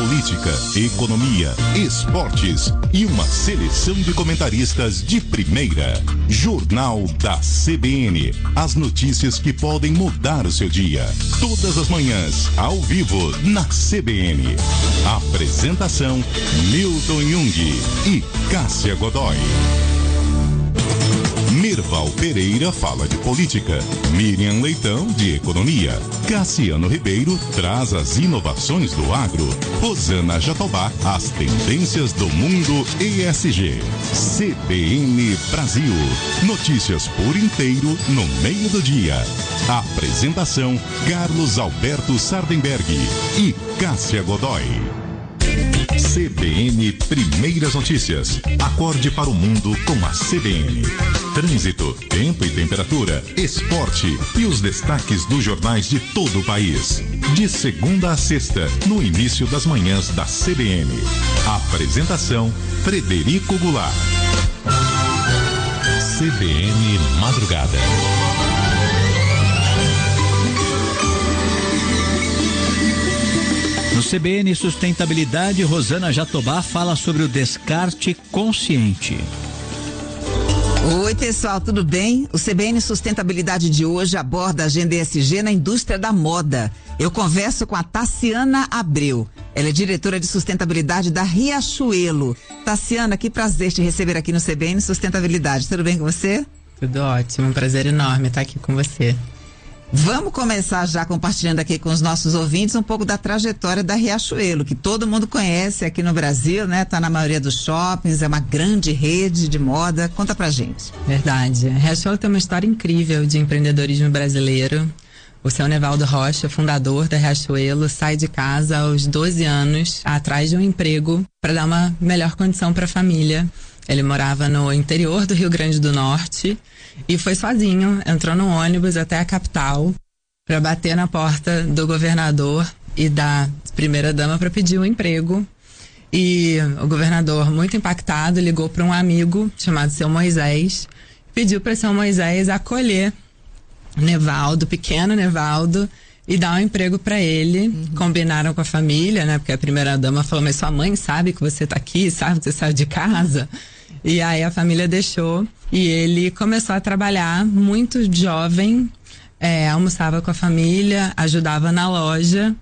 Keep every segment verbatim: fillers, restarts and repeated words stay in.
política, economia, esportes e uma seleção de comentaristas de primeira. Jornal da C B N. As notícias que podem mudar o seu dia. Todas as manhãs, ao vivo, na C B N. Apresentação: Milton Jung e Cássia Godoy. Mirval Pereira fala de política, Miriam Leitão de economia, Cassiano Ribeiro traz as inovações do agro, Rosana Jatobá as tendências do mundo E S G. C B N Brasil, notícias por inteiro no meio do dia. Apresentação: Carlos Alberto Sardenberg e Cássia Godoy. C B N Primeiras Notícias. Acorde para o mundo com a C B N. Trânsito, tempo e temperatura, esporte e os destaques dos jornais de todo o país. De segunda a sexta, no início das manhãs da C B N. Apresentação: Frederico Goulart. C B N Madrugada. No C B N Sustentabilidade, Rosana Jatobá fala sobre o descarte consciente. Oi, pessoal, tudo bem? O C B N Sustentabilidade de hoje aborda a agenda E S G na indústria da moda. Eu converso com a Tassiana Abreu. Ela é diretora de sustentabilidade da Riachuelo. Tassiana, que prazer te receber aqui no C B N Sustentabilidade. Tudo bem com você? Tudo ótimo, um prazer enorme estar aqui com você. Vamos começar já compartilhando aqui com os nossos ouvintes um pouco da trajetória da Riachuelo, que todo mundo conhece aqui no Brasil, né? Tá na maioria dos shoppings, é uma grande rede de moda. Conta pra gente. Verdade. A Riachuelo tem uma história incrível de empreendedorismo brasileiro. O seu Nevaldo Rocha, fundador da Riachuelo, sai de casa aos doze anos, atrás de um emprego para dar uma melhor condição para a família. Ele morava no interior do Rio Grande do Norte e foi sozinho, entrou no ônibus até a capital para bater na porta do governador e da primeira-dama para pedir um emprego. E o governador, muito impactado, ligou para um amigo chamado Seu Moisés, pediu para Seu Moisés acolher Nevaldo, pequeno Nevaldo, e dar um emprego para ele. Uhum. Combinaram com a família, né? Porque a primeira-dama falou: mas sua mãe sabe que você tá aqui, sabe que você saiu de casa? E aí a família deixou e ele começou a trabalhar muito jovem, é, almoçava com a família, ajudava na loja,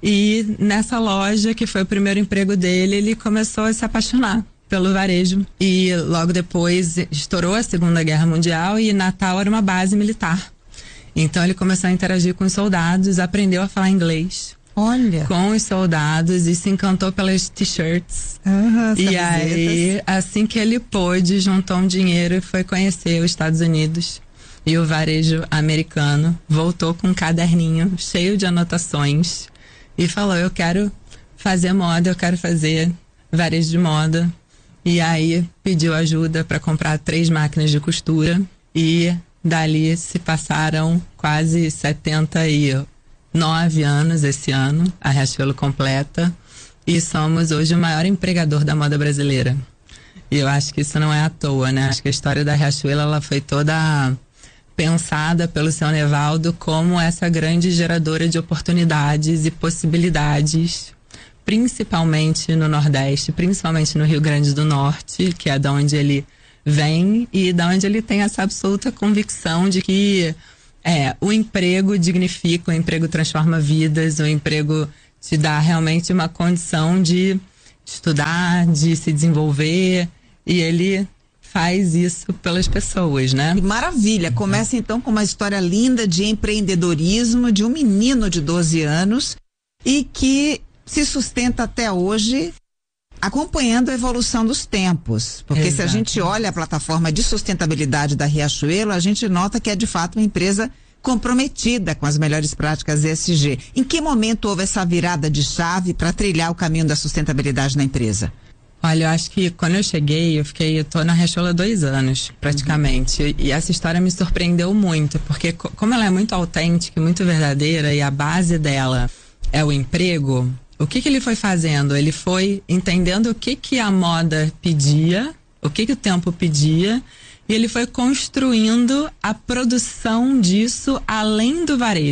e nessa loja, que foi o primeiro emprego dele, ele começou a se apaixonar pelo varejo. E logo depois estourou a Segunda Guerra Mundial e Natal era uma base militar. Então ele começou a interagir com os soldados, aprendeu a falar inglês. Olha. Com os soldados e se encantou pelas t-shirts. Uhum, e aí, assim que ele pôde, juntou um dinheiro e foi conhecer os Estados Unidos e o varejo americano. Voltou com um caderninho cheio de anotações e falou: eu quero fazer moda, eu quero fazer varejo de moda. E aí pediu ajuda para comprar três máquinas de costura e dali se passaram quase setenta e nove anos esse ano, a Riachuelo completa, e somos hoje o maior empregador da moda brasileira. E eu acho que isso não é à toa, né? Acho que a história da Riachuelo, ela foi toda pensada pelo seu Nevaldo como essa grande geradora de oportunidades e possibilidades, principalmente no Nordeste, principalmente no Rio Grande do Norte, que é da onde ele vem e da onde ele tem essa absoluta convicção de que é, o emprego dignifica, o emprego transforma vidas, o emprego te dá realmente uma condição de estudar, de se desenvolver, e ele faz isso pelas pessoas, né? Que maravilha! Começa então com uma história linda de empreendedorismo de um menino de doze anos e que se sustenta até hoje, acompanhando a evolução dos tempos. Porque Exato. Se a gente olha a plataforma de sustentabilidade da Riachuelo, a gente nota que é de fato uma empresa comprometida com as melhores práticas E S G. Em que momento houve essa virada de chave para trilhar o caminho da sustentabilidade na empresa? Olha, eu acho que quando eu cheguei, eu fiquei, eu tô na Riachuelo há dois anos, praticamente. Uhum. E essa história me surpreendeu muito, porque como ela é muito autêntica, muito verdadeira, e a base dela é o emprego, o que que ele foi fazendo? Ele foi entendendo o que que a moda pedia, o que que o tempo pedia, e ele foi construindo a produção disso além do varejo.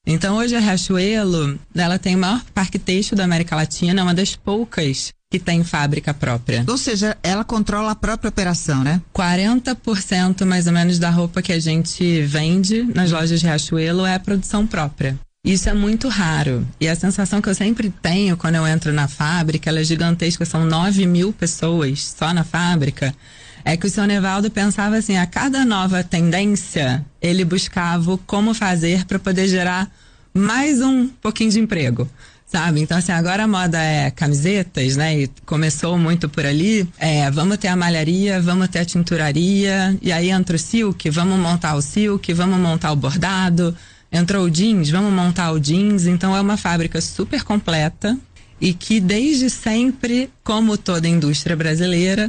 Então hoje a Riachuelo, ela tem o maior parque têxtil da América Latina, é uma das poucas que tem fábrica própria. Ou seja, ela controla a própria operação, né? quarenta por cento mais ou menos da roupa que a gente vende nas lojas Riachuelo é a produção própria. Isso é muito raro. E a sensação que eu sempre tenho quando eu entro na fábrica, ela é gigantesca, são nove mil pessoas só na fábrica, é que o seu Nevaldo pensava assim, a cada nova tendência, ele buscava como fazer para poder gerar mais um pouquinho de emprego. Sabe? Então, assim, agora a moda é camisetas, né? E começou muito por ali. É, vamos ter a malharia, vamos ter a tinturaria. E aí entra o silk, vamos montar o silk, vamos montar o bordado. Entrou o jeans, vamos montar o jeans. Então, é uma fábrica super completa e que desde sempre, como toda indústria brasileira,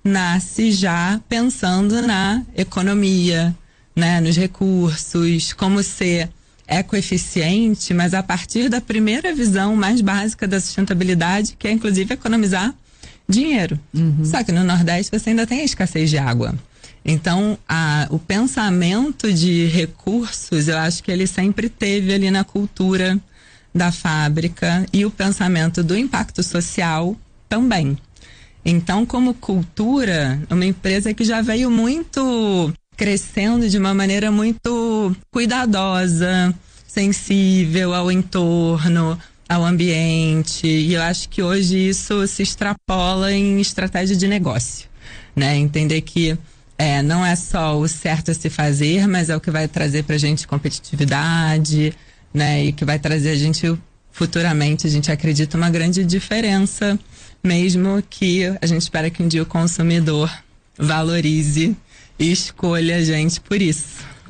nasce já pensando na economia, né? Nos recursos, como ser ecoeficiente, mas a partir da primeira visão mais básica da sustentabilidade, que é inclusive economizar dinheiro. Uhum. Só que no Nordeste você ainda tem a escassez de água. Então, a, o pensamento de recursos, eu acho que ele sempre teve ali na cultura da fábrica e o pensamento do impacto social também. Então, como cultura, uma empresa que já veio muito crescendo de uma maneira muito cuidadosa, sensível ao entorno, ao ambiente, e eu acho que hoje isso se extrapola em estratégia de negócio, né? Entender que é, não é só o certo a se fazer, mas é o que vai trazer pra gente competitividade, né? E que vai trazer a gente futuramente, a gente acredita, uma grande diferença, mesmo que a gente espera que um dia o consumidor valorize e escolha a gente por isso.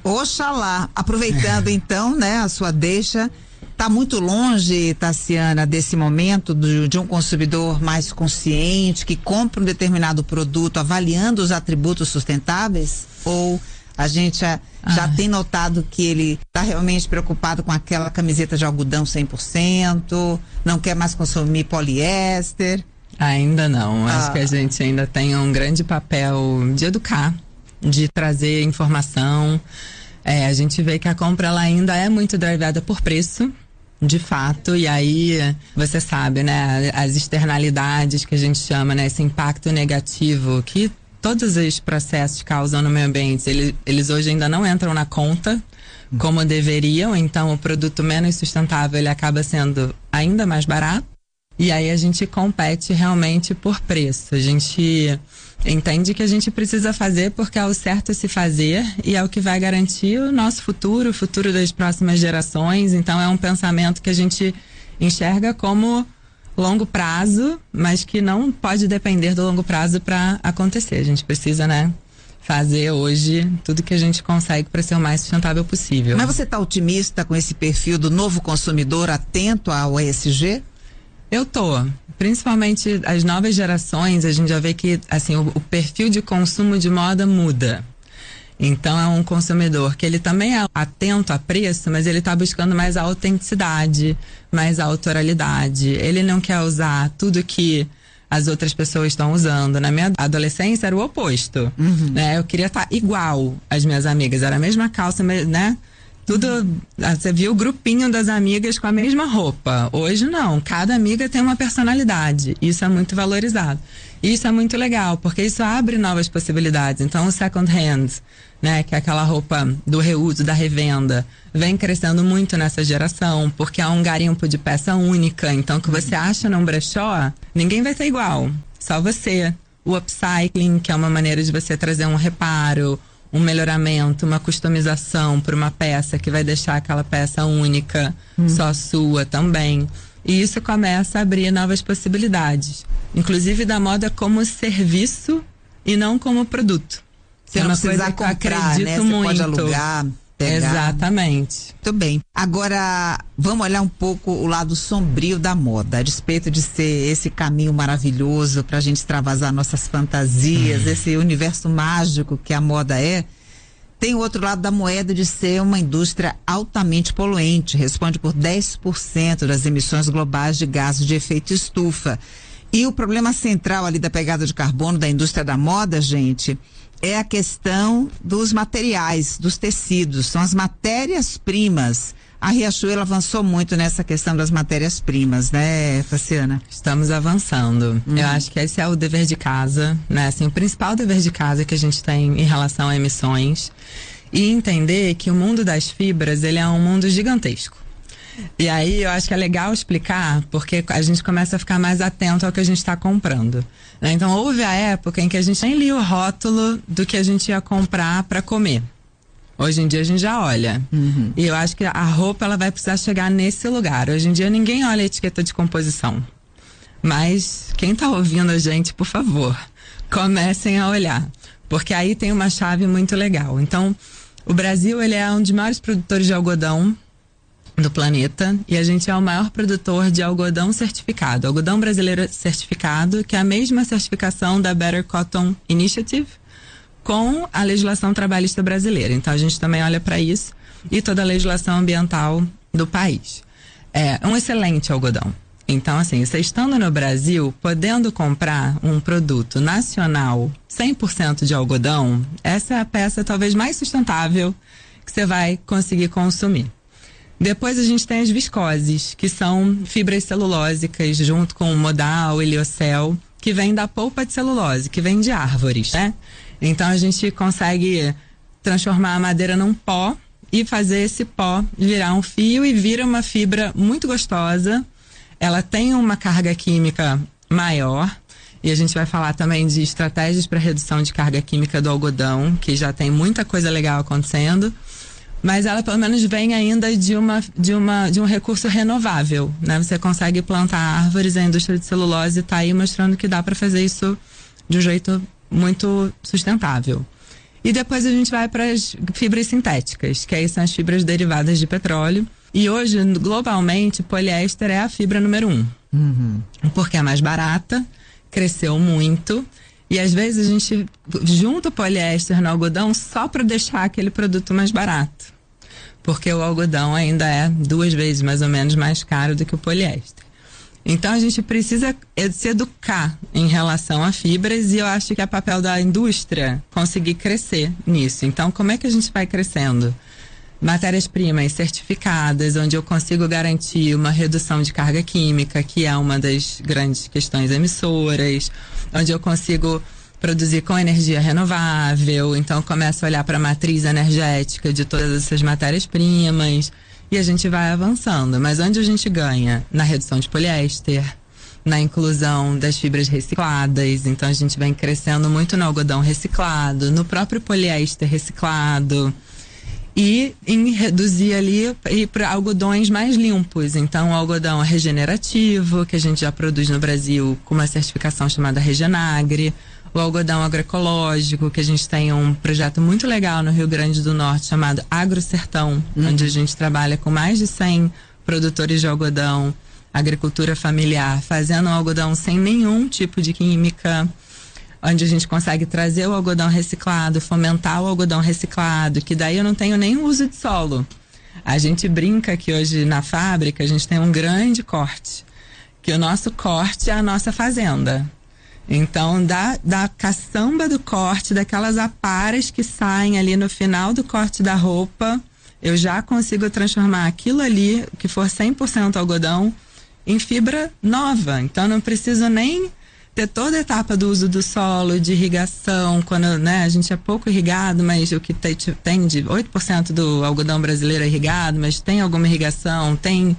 Oxalá. Aproveitando então, né, a sua deixa, tá muito longe, Tassiana, desse momento do, de um consumidor mais consciente, que compra um determinado produto avaliando os atributos sustentáveis? Ou a gente já, ah. já tem notado que ele está realmente preocupado com aquela camiseta de algodão cem por cento, não quer mais consumir poliéster? Ainda não. Ah. Acho que a gente ainda tem um grande papel de educar, de trazer informação. É, a gente vê que a compra ela ainda é muito drivada por preço, de fato, e aí você sabe, né, as externalidades que a gente chama, né, esse impacto negativo que todos os processos causam no meio ambiente, eles, eles hoje ainda não entram na conta como deveriam, então o produto menos sustentável ele acaba sendo ainda mais barato, e aí a gente compete realmente por preço. A gente entende que a gente precisa fazer porque é o certo a se fazer e é o que vai garantir o nosso futuro, o futuro das próximas gerações. Então é um pensamento que a gente enxerga como longo prazo, mas que não pode depender do longo prazo para acontecer. A gente precisa, né, fazer hoje tudo que a gente consegue para ser o mais sustentável possível. Mas você está otimista com esse perfil do novo consumidor atento ao E S G? Eu tô. Principalmente as novas gerações, a gente já vê que assim, o, o perfil de consumo de moda muda. Então é um consumidor que ele também é atento a preço, mas ele está buscando mais a autenticidade, mais a autoralidade. Ele não quer usar tudo que as outras pessoas estão usando. Na minha adolescência era o oposto. Uhum. Né? Eu queria estar igual às minhas amigas. Era a mesma calça, né? Tudo, você viu o grupinho das amigas com a mesma roupa. Hoje não, cada amiga tem uma personalidade. Isso é muito valorizado. Isso é muito legal, porque isso abre novas possibilidades. Então o second hand, né, que é aquela roupa do reuso, da revenda, vem crescendo muito nessa geração, porque é um garimpo de peça única. Então o que você acha num brechó, ninguém vai ter igual, só você. O upcycling, que é uma maneira de você trazer um reparo, um melhoramento, uma customização para uma peça que vai deixar aquela peça única, hum. só sua também. E isso começa a abrir novas possibilidades, inclusive da moda como serviço e não como produto. Você é não uma precisa coisa que eu comprar, acredito né? Você muito. pode alugar, pegar. Exatamente. Muito bem. Agora, vamos olhar um pouco o lado sombrio da moda, a despeito de ser esse caminho maravilhoso para a gente extravasar nossas fantasias, hum. esse universo mágico que a moda é. Tem o outro lado da moeda de ser uma indústria altamente poluente, responde por dez por cento das emissões globais de gases de efeito estufa. E o problema central ali da pegada de carbono da indústria da moda, gente, é a questão dos materiais, dos tecidos. São as matérias-primas, a Riachuelo avançou muito nessa questão das matérias-primas, né, Tassiana? Estamos avançando. Uhum. Eu acho que esse é o dever de casa, né? Assim, o principal dever de casa que a gente tem em relação a emissões. E entender que o mundo das fibras, ele é um mundo gigantesco. E aí eu acho que é legal explicar, porque a gente começa a ficar mais atento ao que a gente está comprando, né? Então houve a época em que a gente nem lia o rótulo do que a gente ia comprar para comer. Hoje em dia a gente já olha. Uhum. E eu acho que a roupa ela vai precisar chegar nesse lugar. Hoje em dia ninguém olha a etiqueta de composição. Mas quem está ouvindo a gente, por favor, comecem a olhar. Porque aí tem uma chave muito legal. Então, o Brasil ele é um dos maiores produtores de algodão do planeta e a gente é o maior produtor de algodão certificado. Algodão brasileiro certificado, que é a mesma certificação da Better Cotton Initiative, com a legislação trabalhista brasileira. Então a gente também olha para isso e toda a legislação ambiental do país. É um excelente algodão. Então, assim, você estando no Brasil, podendo comprar um produto nacional cem por cento de algodão, essa é a peça talvez mais sustentável que você vai conseguir consumir. Depois a gente tem as viscoses, que são fibras celulósicas junto com o modal, heliocel, que vem da polpa de celulose, que vem de árvores, né? Então a gente consegue transformar a madeira num pó e fazer esse pó virar um fio e vira uma fibra muito gostosa. Ela tem uma carga química maior e a gente vai falar também de estratégias para redução de carga química do algodão, que já tem muita coisa legal acontecendo, mas ela pelo menos vem ainda de uma de uma de um recurso renovável, né? Você consegue plantar árvores, a indústria de celulose está aí mostrando que dá para fazer isso de um jeito muito sustentável. E depois a gente vai para as fibras sintéticas, que aí são as fibras derivadas de petróleo. E hoje, globalmente, poliéster é a fibra número um. Uhum. Porque é mais barata, cresceu muito. E às vezes a gente junta o poliéster no algodão só para deixar aquele produto mais barato. Porque o algodão ainda é duas vezes mais ou menos mais caro do que o poliéster. Então a gente precisa se educar em relação a fibras e eu acho que é papel da indústria conseguir crescer nisso. Então como é que a gente vai crescendo? Matérias-primas certificadas, onde eu consigo garantir uma redução de carga química, que é uma das grandes questões emissoras, onde eu consigo produzir com energia renovável, então eu começo a olhar para a matriz energética de todas essas matérias-primas e a gente vai avançando. Mas onde a gente ganha? Na redução de poliéster, na inclusão das fibras recicladas, então a gente vem crescendo muito no algodão reciclado, no próprio poliéster reciclado, e em reduzir ali e para algodões mais limpos. Então o algodão regenerativo, que a gente já produz no Brasil com uma certificação chamada Regenagre, o algodão agroecológico, que a gente tem um projeto muito legal no Rio Grande do Norte chamado AgroSertão, uhum. onde a gente trabalha com mais de cem produtores de algodão, agricultura familiar, fazendo um algodão sem nenhum tipo de química, onde a gente consegue trazer o algodão reciclado, fomentar o algodão reciclado, que daí eu não tenho nem uso de solo. A gente brinca que hoje na fábrica a gente tem um grande corte, que o nosso corte é a nossa fazenda. Então, da, da caçamba do corte, daquelas aparas que saem ali no final do corte da roupa, eu já consigo transformar aquilo ali, que for cem por cento algodão, em fibra nova. Então, não preciso nem ter toda a etapa do uso do solo, de irrigação, quando, né, a gente é pouco irrigado, mas o que tem, tem de oito por cento do algodão brasileiro é irrigado, mas tem alguma irrigação, tem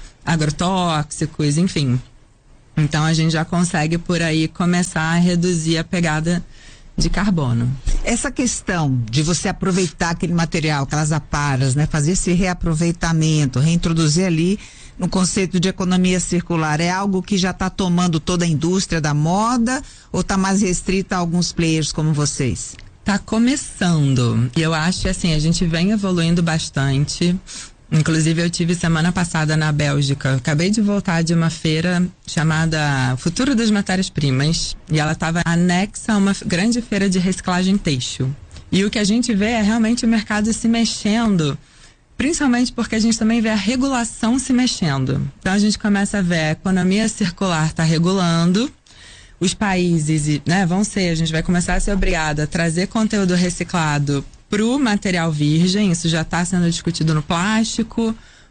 agrotóxicos, enfim. Então a gente já consegue por aí começar a reduzir a pegada de carbono. Essa questão de você aproveitar aquele material, aquelas aparas, né, fazer esse reaproveitamento, reintroduzir ali no conceito de economia circular, é algo que já está tomando toda a indústria da moda ou está mais restrita a alguns players como vocês? Está começando. E eu acho que assim, a gente vem evoluindo bastante. Inclusive eu tive semana passada na Bélgica, acabei de voltar de uma feira chamada Futuro das Matérias-Primas e ela estava anexa a uma grande feira de reciclagem têxtil. E o que a gente vê é realmente o mercado se mexendo, principalmente porque a gente também vê a regulação se mexendo. Então a gente começa a ver a economia circular está regulando, os países, né, vão ser, a gente vai começar a ser obrigado a trazer conteúdo reciclado para o material virgem, isso já está sendo discutido no plástico,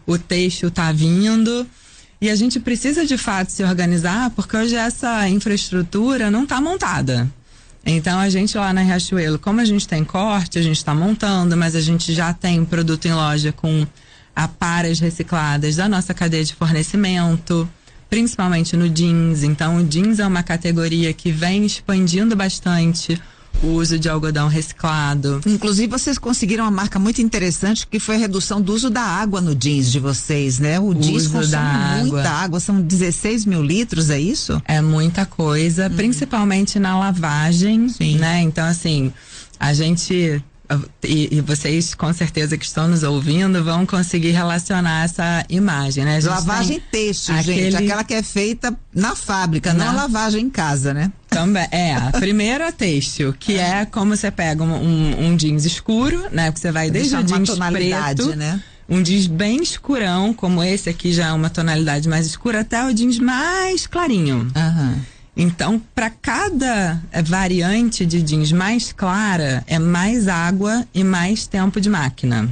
o têxtil tá vindo. E a gente precisa de fato se organizar, porque hoje essa infraestrutura não está montada. Então a gente lá na Riachuelo, como a gente tem corte, a gente está montando, mas a gente já tem produto em loja com aparas recicladas da nossa cadeia de fornecimento, principalmente no jeans. Então o jeans é uma categoria que vem expandindo bastante o uso de algodão reciclado. Inclusive, vocês conseguiram uma marca muito interessante, que foi a redução do uso da água no jeans de vocês, né? O, o jeans uso consome da muita água. água, são dezesseis mil litros, é isso? É muita coisa, uhum. principalmente na lavagem, Sim. né? Então, assim, a gente... E, e vocês, com certeza, que estão nos ouvindo, vão conseguir relacionar essa imagem, né? A gente lavagem têxtil, aquele... gente, aquela que é feita na fábrica, na... não a lavagem em casa, né? Também, é, a primeira têxtil, que é. é como você pega um, um, um jeans escuro, né? Porque você vai desde o jeans preto, né? Um jeans bem escurão, como esse aqui já é uma tonalidade mais escura, até o jeans mais clarinho. Aham. Então, para cada variante de jeans mais clara, é mais água e mais tempo de máquina.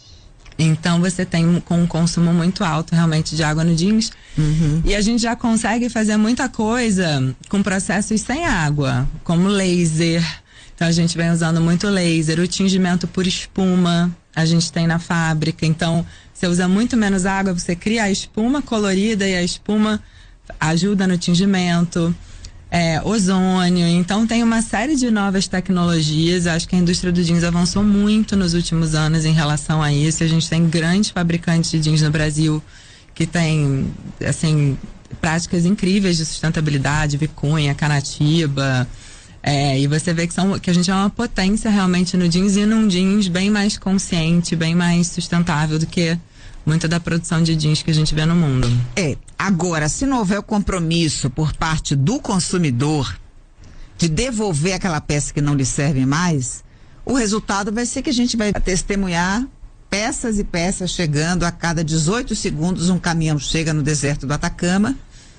Então, você tem com um consumo muito alto, realmente, de água no jeans. Uhum. E a gente já consegue fazer muita coisa com processos sem água, como laser. Então, a gente vem usando muito laser, o tingimento por espuma, a gente tem na fábrica. Então, você usa muito menos água, você cria a espuma colorida e a espuma ajuda no tingimento. É, ozônio, então tem uma série de novas tecnologias. Acho que a indústria do jeans avançou muito nos últimos anos em relação a isso. A gente tem grandes fabricantes de jeans no Brasil que tem, assim, práticas incríveis de sustentabilidade, Vicunha, Canatiba, é, e você vê que, são, que a gente é uma potência realmente no jeans, e num jeans bem mais consciente, bem mais sustentável do que muita da produção de jeans que a gente vê no mundo. É, agora, se não houver o compromisso por parte do consumidor de devolver aquela peça que não lhe serve mais, o resultado vai ser que a gente vai testemunhar peças e peças chegando a cada dezoito segundos. Um caminhão chega no deserto do Atacama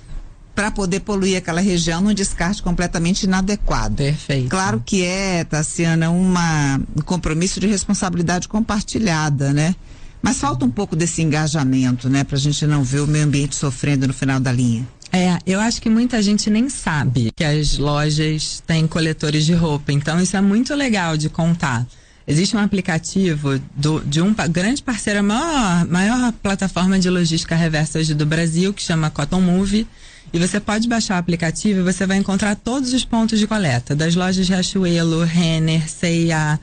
para poder poluir aquela região num descarte completamente inadequado. Perfeito. Claro que é, Tassiana, uma, um compromisso de responsabilidade compartilhada, né? Mas falta um pouco desse engajamento, né? Pra gente não ver o meio ambiente sofrendo no final da linha. É, eu acho que muita gente nem sabe que as lojas têm coletores de roupa. Então, isso é muito legal de contar. Existe um aplicativo do, de um grande parceiro, a maior, maior plataforma de logística reversa hoje do Brasil, que chama Cotton Move. E você pode baixar o aplicativo e você vai encontrar todos os pontos de coleta das lojas Riachuelo, Renner, C e A,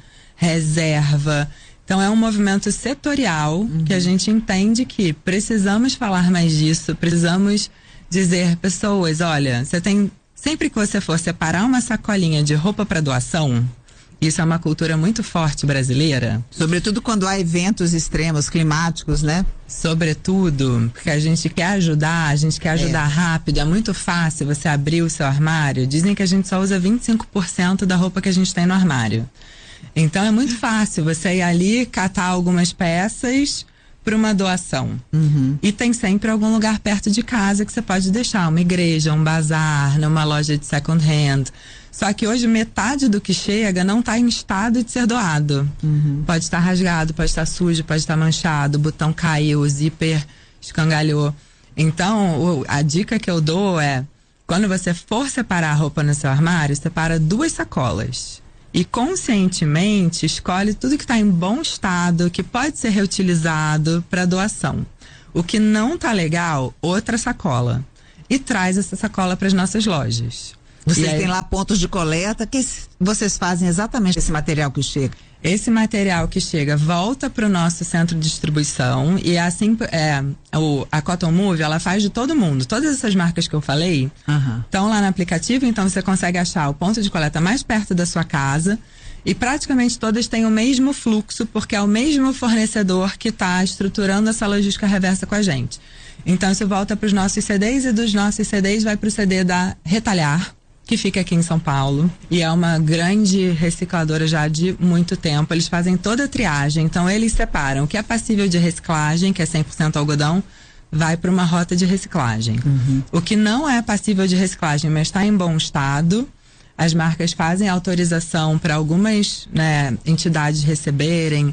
Reserva. Então é um movimento setorial, uhum, que a gente entende que precisamos falar mais disso, precisamos dizer, pessoas, olha, você tem, sempre que você for separar uma sacolinha de roupa para doação, isso é uma cultura muito forte brasileira. Sobretudo quando há eventos extremos climáticos, né? Sobretudo, porque a gente quer ajudar, a gente quer ajudar é. rápido, é muito fácil você abrir o seu armário. Dizem que a gente só usa vinte e cinco por cento da roupa que a gente tem no armário. Então é muito fácil você ir ali, catar algumas peças para uma doação. Uhum. E tem sempre algum lugar perto de casa que você pode deixar, uma igreja, um bazar, numa loja de second hand. Só que hoje metade do que chega não está em estado de ser doado. Uhum. Pode estar rasgado, pode estar sujo, pode estar manchado, o botão caiu, o zíper escangalhou. Então, o, a dica que eu dou é, quando você for separar a roupa no seu armário, separa duas sacolas. E conscientemente escolhe tudo que está em bom estado, que pode ser reutilizado para doação. O que não está legal, outra sacola. E traz essa sacola para as nossas lojas. Vocês aí, têm lá pontos de coleta, que vocês fazem exatamente esse material que chega? Esse material que chega volta para o nosso centro de distribuição, e assim, é, o, a Cotton Move, ela faz de todo mundo. Todas essas marcas que eu falei estão uhum. lá no aplicativo, então você consegue achar o ponto de coleta mais perto da sua casa, e praticamente todas têm o mesmo fluxo, porque é o mesmo fornecedor que está estruturando essa logística reversa com a gente. Então isso volta para os nossos C Ds, e dos nossos C Ds vai para o C D da Retalhar, que fica aqui em São Paulo, e é uma grande recicladora já de muito tempo. Eles fazem toda a triagem, então eles separam o que é passível de reciclagem, que é cem por cento algodão, vai para uma rota de reciclagem. Uhum. O que não é passível de reciclagem, mas está em bom estado, as marcas fazem autorização para algumas, né, entidades receberem,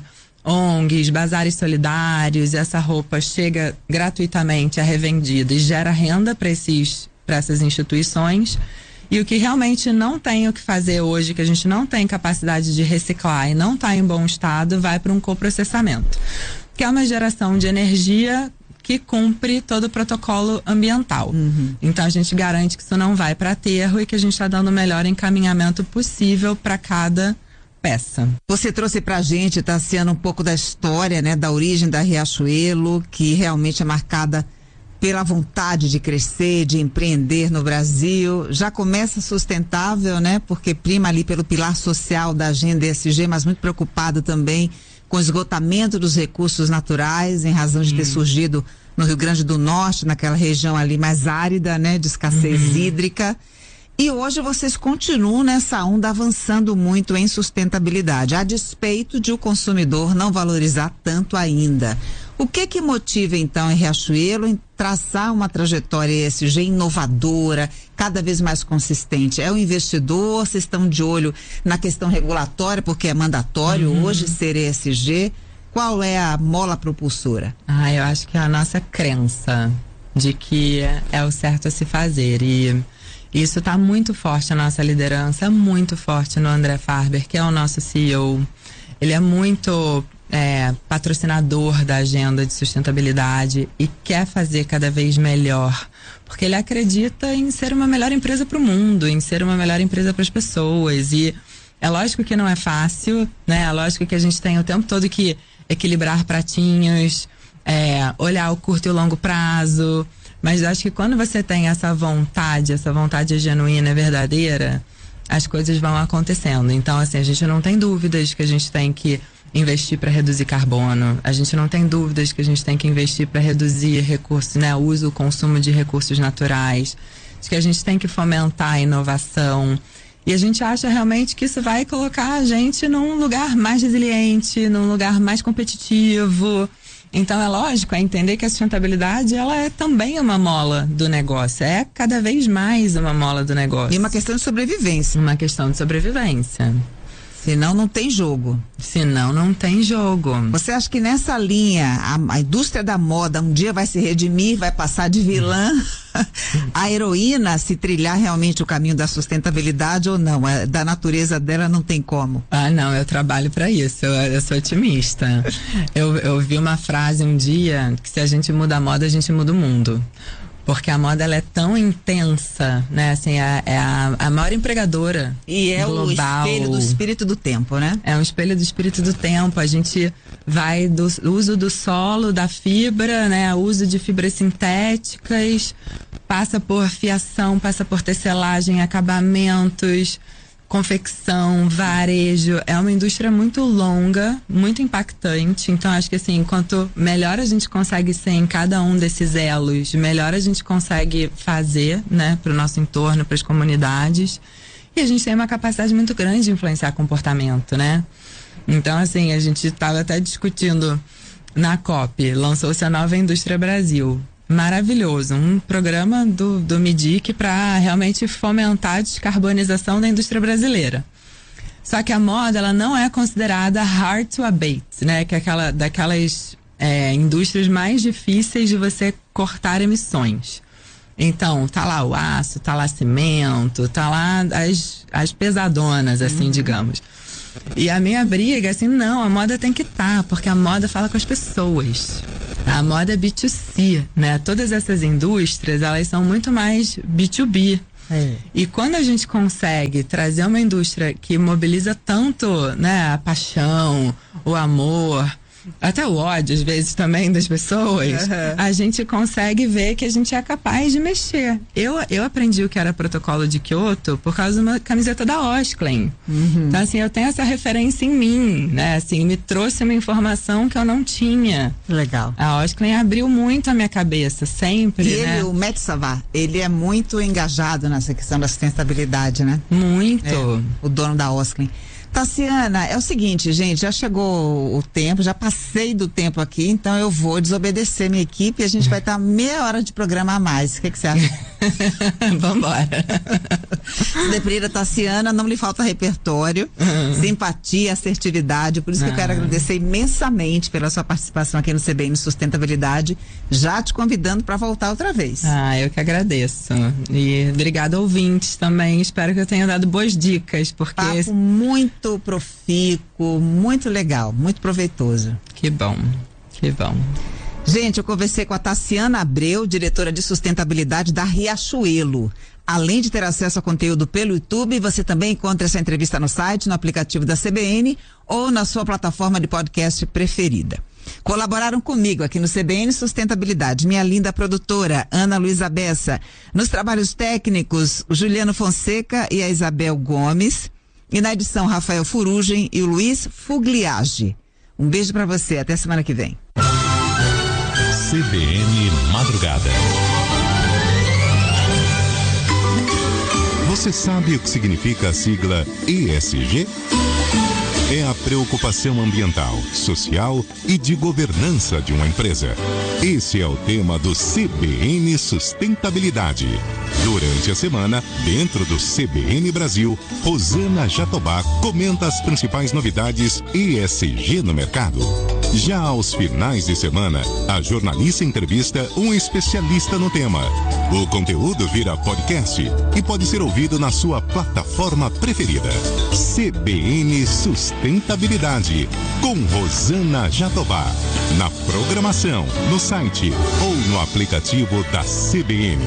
O N Gs, bazares solidários, essa roupa chega gratuitamente, é revendida e gera renda para esses, para essas instituições. E o que realmente não tem o que fazer hoje, que a gente não tem capacidade de reciclar e não está em bom estado, vai para um coprocessamento, que é uma geração de energia que cumpre todo o protocolo ambiental. Uhum. Então a gente garante que isso não vai para aterro e que a gente está dando o melhor encaminhamento possível para cada peça. Você trouxe pra gente, Tassiana, um pouco da história, né, da origem da Riachuelo, que realmente é marcada pela vontade de crescer, de empreender no Brasil. Já começa sustentável, né, porque prima ali pelo pilar social da agenda E S G, mas muito preocupado também com o esgotamento dos recursos naturais, em razão de uhum. ter surgido no Rio Grande do Norte, naquela região ali mais árida, né, de escassez uhum. hídrica. E hoje vocês continuam nessa onda avançando muito em sustentabilidade, a despeito de o consumidor não valorizar tanto ainda. O que que motiva então em Riachuelo em traçar uma trajetória E S G inovadora, cada vez mais consistente? É o investidor? Vocês estão de olho na questão regulatória, porque é mandatório uhum. hoje ser E S G? Qual é a mola propulsora? Ah, eu acho que é a nossa crença de que é o certo a se fazer, e isso está muito forte, a nossa liderança, muito forte no André Farber, que é o nosso C E O. Ele é muito é, patrocinador da agenda de sustentabilidade e quer fazer cada vez melhor, porque ele acredita em ser uma melhor empresa para o mundo, em ser uma melhor empresa para as pessoas. E é lógico que não é fácil, né? É lógico que a gente tem o tempo todo que equilibrar pratinhos, é, olhar o curto e o longo prazo. Mas eu acho que quando você tem essa vontade, essa vontade genuína e verdadeira, as coisas vão acontecendo. Então, assim, a gente não tem dúvidas que a gente tem que investir para reduzir carbono. A gente não tem dúvidas que a gente tem que investir para reduzir recursos, né? O uso, o consumo de recursos naturais. Acho que a gente tem que fomentar a inovação. E a gente acha realmente que isso vai colocar a gente num lugar mais resiliente, num lugar mais competitivo. Então é lógico, é entender que a sustentabilidade ela é também uma mola do negócio, é cada vez mais uma mola do negócio. E uma questão de sobrevivência. Uma questão de sobrevivência. Senão não tem jogo. Senão não tem jogo. Você acha que nessa linha, a, a indústria da moda um dia vai se redimir, vai passar de vilã a heroína, se trilhar realmente o caminho da sustentabilidade ou não? É, da natureza dela não tem como. Ah, não, eu trabalho para isso, eu, eu sou otimista. eu, eu vi uma frase um dia que se a gente muda a moda, a gente muda o mundo. Porque a moda ela é tão intensa, né? Assim, é, é a, a maior empregadora e é global. O espelho do espírito do tempo, né? É um espelho do espírito do tempo. A gente vai do uso do solo, da fibra, né? Uso de fibras sintéticas, passa por fiação, passa por tecelagem, acabamentos, confecção, varejo. É uma indústria muito longa, muito impactante. Então acho que assim, quanto melhor a gente consegue ser em cada um desses elos, melhor a gente consegue fazer, né, para o nosso entorno, para as comunidades. E a gente tem uma capacidade muito grande de influenciar comportamento, né? Então assim, a gente estava até discutindo na COP, lançou-se a Nova Indústria Brasil. Maravilhoso, um programa do, do MIDIC para realmente fomentar a descarbonização da indústria brasileira. Só que a moda ela não é considerada hard to abate, né? Que é aquela daquelas é, indústrias mais difíceis de você cortar emissões. Então, tá lá o aço, tá lá cimento, tá lá as, as pesadonas, assim, uhum. digamos. E a minha briga, assim, não, a moda tem que estar, porque a moda fala com as pessoas. A moda é B dois C, né? Todas essas indústrias, elas são muito mais B dois B. É. E quando a gente consegue trazer uma indústria que mobiliza tanto, né, a paixão, o amor, até o ódio, às vezes, também das pessoas, uhum. a gente consegue ver que a gente é capaz de mexer. Eu, eu aprendi o que era protocolo de Kyoto por causa de uma camiseta da Osklen. Uhum. Então, assim, eu tenho essa referência em mim, né? Assim, me trouxe uma informação que eu não tinha. Legal. A Osklen abriu muito a minha cabeça, sempre, e né? ele, o Metsava, ele é muito engajado nessa questão da sustentabilidade, né? Muito. É, o dono da Osklen. Tassiana, é o seguinte, gente, já chegou o tempo, já passei do tempo aqui, então eu vou desobedecer minha equipe e a gente vai estar meia hora de programa a mais. O que que você acha? Vambora. Cida Pereira, Tassiana, não lhe falta repertório, uhum. simpatia, assertividade, por isso que ah. eu quero agradecer imensamente pela sua participação aqui no C B N Sustentabilidade, já te convidando para voltar outra vez. Ah, eu que agradeço. E obrigado, ouvintes, também. Espero que eu tenha dado boas dicas, porque... Papo muito profícuo, muito legal, muito proveitoso. Que bom, que bom. Gente, eu conversei com a Tassiana Abreu, diretora de sustentabilidade da Riachuelo. Além de ter acesso a conteúdo pelo YouTube, você também encontra essa entrevista no site, no aplicativo da C B N ou na sua plataforma de podcast preferida. Colaboraram comigo aqui no C B N Sustentabilidade, minha linda produtora, Ana Luísa Bessa. Nos trabalhos técnicos, o Juliano Fonseca e a Isabel Gomes. E na edição, Rafael Furugem e o Luiz Fugliage. Um beijo pra você, até semana que vem. C B N Madrugada. Você sabe o que significa a sigla E S G? É a preocupação ambiental, social e de governança de uma empresa. Esse é o tema do C B N Sustentabilidade. Durante a semana, dentro do C B N Brasil, Rosana Jatobá comenta as principais novidades E S G no mercado. Já aos finais de semana, a jornalista entrevista um especialista no tema. O conteúdo vira podcast e pode ser ouvido na sua plataforma preferida. C B N Sustentabilidade, com Rosana Jatobá. Na programação, no site ou no aplicativo da C B N.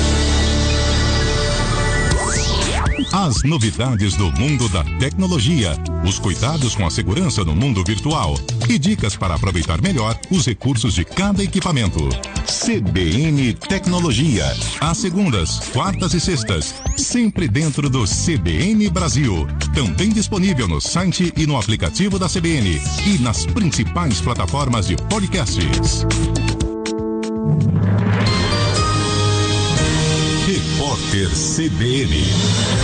As novidades do mundo da tecnologia, os cuidados com a segurança no mundo virtual e dicas para aproveitar melhor os recursos de cada equipamento. C B N Tecnologia, às segundas, quartas e sextas, sempre dentro do C B N Brasil. Também disponível no site e no aplicativo da C B N e nas principais plataformas de podcasts. Repórter C B N.